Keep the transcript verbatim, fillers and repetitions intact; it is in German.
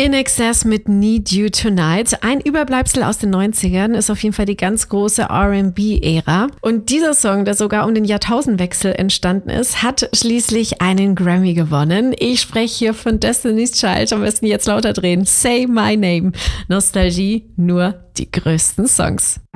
In Excess mit Need You Tonight. Ein Überbleibsel aus den neunzigern, ist auf jeden Fall die ganz große R and B-Ära. Und dieser Song, der sogar um den Jahrtausendwechsel entstanden ist, hat schließlich einen Grammy gewonnen. Ich spreche hier von Destiny's Child. Am besten jetzt lauter drehen. Say My Name. Nostalgie, nur die größten Songs.